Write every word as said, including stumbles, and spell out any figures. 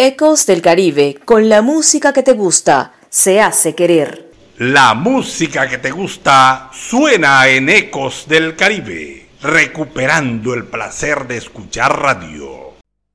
Ecos del Caribe, con la música que te gusta, se hace querer. La música que te gusta suena en Ecos del Caribe, recuperando el placer de escuchar radio.